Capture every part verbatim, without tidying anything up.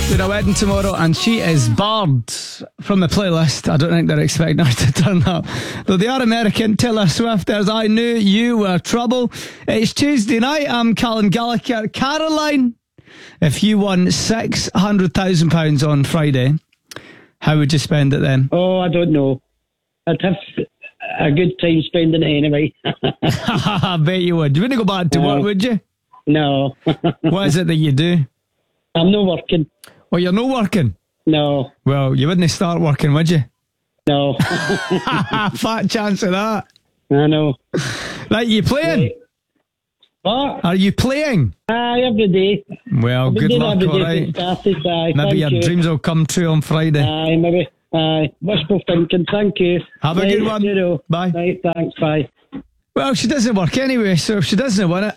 Doing a wedding tomorrow, and she is barred from the playlist. I don't think they're expecting her to turn up. Though they are American, Taylor Swift. There's I Knew You Were Trouble. It's Tuesday night. I'm Callan Gallagher. Caroline, if you won six hundred thousand pounds on Friday, how would you spend it then? Oh, I don't know. I'd have a good time spending it anyway. I bet you would. You wouldn't go back to No. work, would you? No. What is it that you do? I'm not working. Well, you're not working? No. Well, you wouldn't start working, would you? No. Fat chance of that. I know. Right, you playing? What? Are you playing? Aye, every day. Well, I've been good doing luck, every all day right. since started, aye. Maybe Thank your you. dreams will come true on Friday. Aye, maybe. Aye. Wishful thinking. Thank you. Have a Right, good one. you know. Bye. Right, thanks. Bye. Well, she doesn't work anyway, so if she doesn't win it,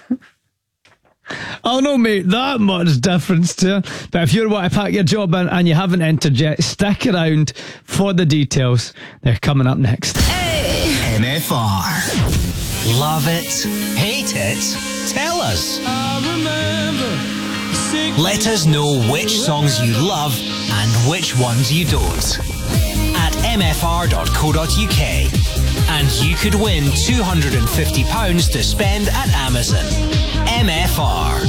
I'll not make that much difference to her. But if you want to pack your job in and you haven't entered yet, stick around for the details. They're coming up next. Hey. M F R. Love it? Hate it? Tell us. Let us know which songs you love and which ones you don't. At m f r dot co dot u k. And you could win two hundred fifty pounds to spend at Amazon. M F R.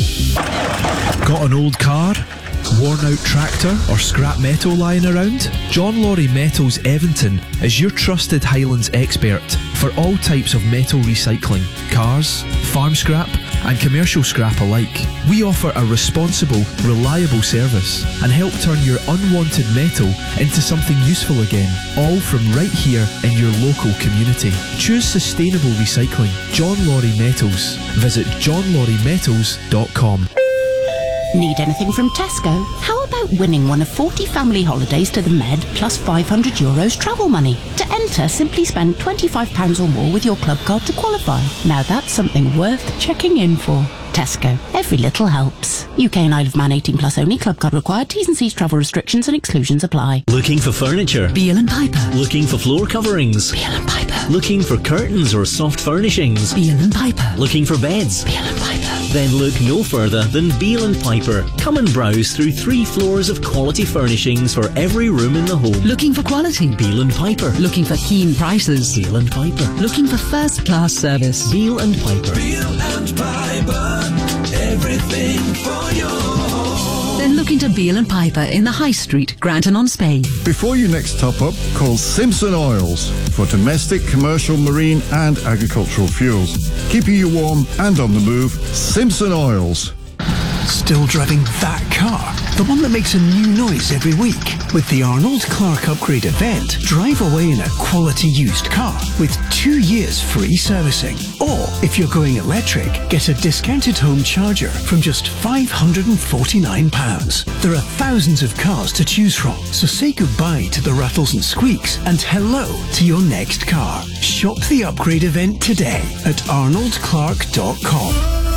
Got an old car? Worn out tractor or scrap metal lying around? John Laurie Metals Evington is your trusted Highlands expert for all types of metal recycling, cars, farm scrap and commercial scrap alike. We offer a responsible, reliable service and help turn your unwanted metal into something useful again, all from right here in your local community. Choose sustainable recycling. John Laurie Metals. Visit john laurie metals dot com. Need anything from Tesco? How about winning one of forty family holidays to the Med plus five hundred euros travel money? To enter, simply spend twenty-five pounds or more with your club card to qualify. Now that's something worth checking in for. Tesco. Every little helps. U K and Isle of Man eighteen plus only. Club card required. T's and C's, travel restrictions and exclusions apply. Looking for furniture? Beale and Piper. Looking for floor coverings? Beale and Piper. Looking for curtains or soft furnishings? Beale and Piper. Looking for beds? Beale and Piper. Then look no further than Beale and Piper. Come and browse through three floors of quality furnishings for every room in the home. Looking for quality? Beale and Piper. Looking for keen prices? Beale and Piper. Looking for first class service? Beale and Piper. Beale and Piper. Everything for your home. Then look into Beale and Piper in the High Street, Granton-on-Spey. Before you next top up, call Simpson Oils for domestic, commercial, marine and agricultural fuels. Keeping you warm and on the move, Simpson Oils. Still driving that car? The one that makes a new noise every week? With the Arnold Clark Upgrade event, drive away in a quality used car with two years free servicing. Or, if you're going electric, get a discounted home charger from just five hundred forty-nine pounds. There are thousands of cars to choose from, so say goodbye to the rattles and squeaks and hello to your next car. Shop the upgrade event today at arnold clark dot com.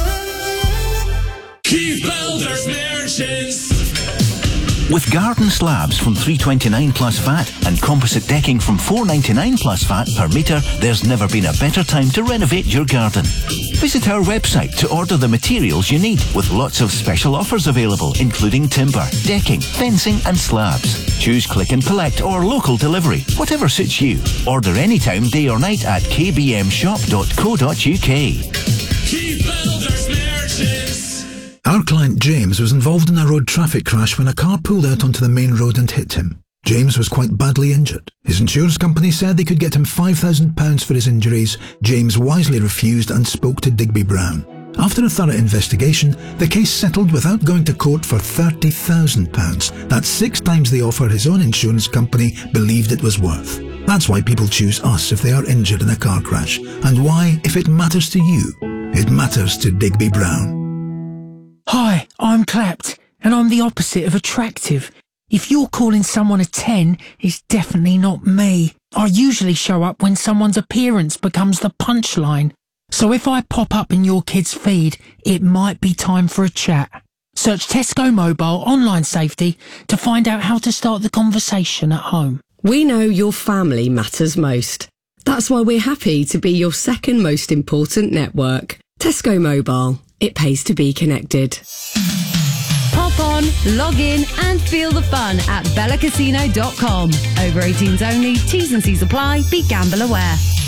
Keith Builders Merchants. With garden slabs from three twenty-nine plus V A T and composite decking from four ninety-nine plus V A T per metre, there's never been a better time to renovate your garden. Visit our website to order the materials you need, with lots of special offers available, including timber, decking, fencing and slabs. Choose click and collect or local delivery, whatever suits you. Order anytime, day or night at k b m shop dot co dot u k. Keith Builders Merchants. Our client James was involved in a road traffic crash when a car pulled out onto the main road and hit him. James was quite badly injured. His insurance company said they could get him five thousand pounds for his injuries. James wisely refused and spoke to Digby Brown. After a thorough investigation, the case settled without going to court for thirty thousand pounds. That's six times the offer his own insurance company believed it was worth. That's why people choose us if they are injured in a car crash, and why, if it matters to you, it matters to Digby Brown. Hi, I'm clapped, and I'm the opposite of attractive. If you're calling someone a ten, it's definitely not me. I usually show up when someone's appearance becomes the punchline. So if I pop up in your kid's feed, it might be time for a chat. Search Tesco Mobile Online Safety to find out how to start the conversation at home. We know your family matters most. That's why we're happy to be your second most important network. Tesco Mobile. It pays to be connected. Pop on, log in and feel the fun at bella casino dot com. Over eighteens only, T's and C's apply, be gamble aware.